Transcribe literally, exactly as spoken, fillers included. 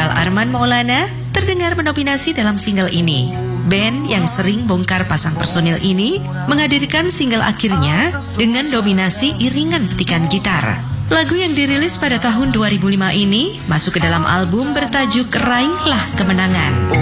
vokal Arman Maulana terdengar mendominasi dalam single ini. Band yang sering bongkar pasang personil ini menghadirkan single akhirnya dengan dominasi iringan petikan gitar. Lagu yang dirilis pada tahun dua ribu lima ini masuk ke dalam album bertajuk Raihlah Kemenangan.